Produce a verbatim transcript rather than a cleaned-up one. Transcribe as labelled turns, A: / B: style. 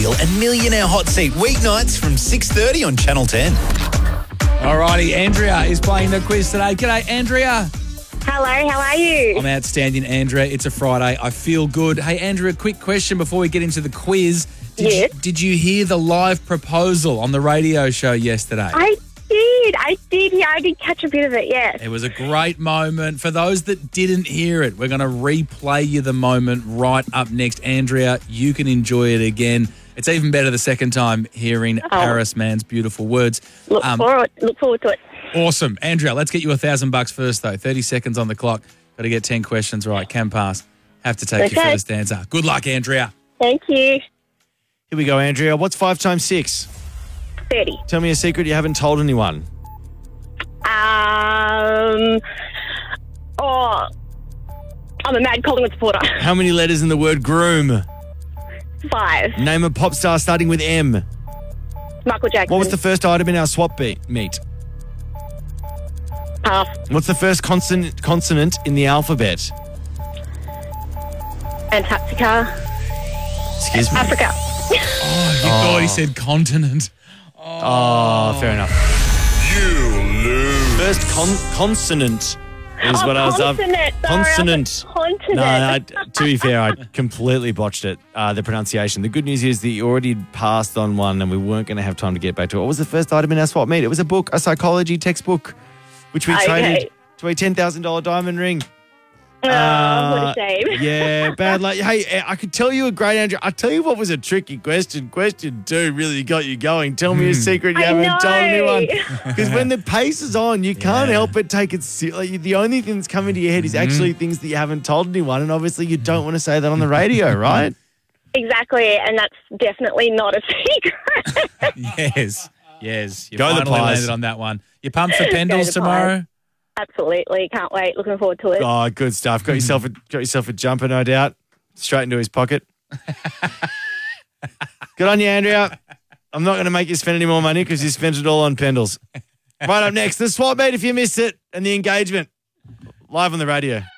A: Wheel and Millionaire Hot Seat weeknights from six thirty on Channel ten.
B: Alrighty, Andrea is playing the quiz today. G'day, Andrea.
C: Hello, how are you?
B: I'm outstanding, Andrea. It's a Friday. I feel good. Hey, Andrea, quick question before we get into the quiz. Did,
C: Yes.
B: you, did you hear the live proposal on the radio show yesterday?
C: I did. I did. Yeah, I did catch a bit of it, yes.
B: It was a great moment. For those that didn't hear it, we're going to replay you the moment right up next. Andrea, you can enjoy it again. It's even better the second time hearing
C: Oh.
B: Paris Man's beautiful words.
C: Look,
B: Um,
C: forward, look forward to it.
B: Awesome. Andrea, let's get you a thousand bucks first, though. thirty seconds on the clock. Got to get ten questions right. Can pass. Have to take your
C: Okay.
B: first answer. Good luck, Andrea.
C: Thank you.
D: Here we go, Andrea. What's five times six?
C: thirty.
D: Tell me a secret you haven't told anyone.
C: Um, oh, I'm a mad Collingwood supporter.
D: How many letters in the word groom?
C: Five.
D: Name a pop star starting with M.
C: Michael Jackson.
D: What was the first item in our swap be- meet?
C: Pass.
D: What's the first consonant consonant in the alphabet?
C: Antarctica.
D: Excuse me.
C: Africa.
B: Oh, you thought he said continent.
D: Oh, fair enough.
E: You lose.
D: First con- consonant is
C: Oh,
D: what I was up.
C: consonant. Sorry,
D: Consonant.
C: I was like,
D: No,
C: Continent.
D: I, to be fair, I completely botched it, uh, the pronunciation. The good news is that you already passed on one and we weren't going to have time to get back to it. What was the first item in our swap meet? It was a book, a psychology textbook, which we
C: Okay.
D: traded to a ten thousand dollars diamond ring.
C: Oh,
D: Uh,
C: what a shame.
D: Yeah, bad luck. Hey, I could tell you a great answer. I'll tell you what was a tricky question. Question two really got you going. Tell me a secret you
C: I
D: haven't
C: know.
D: told anyone. Because when the pace is on, you can't
B: Yeah.
D: help but take it seriously. The only thing that's coming to your head is actually things that you haven't told anyone. And obviously you don't want to say that on the radio, right?
C: Exactly, and that's definitely not a secret.
B: Yes. Yes. You
D: Go the
B: finally
D: Pies.
B: landed on that one. You pumped for
C: Go
B: Pendles
C: the
B: tomorrow?
C: Absolutely, can't wait. Looking forward to it.
D: Oh, good stuff. Got yourself a got yourself a jumper, no doubt. Straight into his pocket. Good on you, Andrea. I'm not going to make you spend any more money because you spent it all on Pendles. Right up next, the swap meet if you missed it and the engagement live on the radio.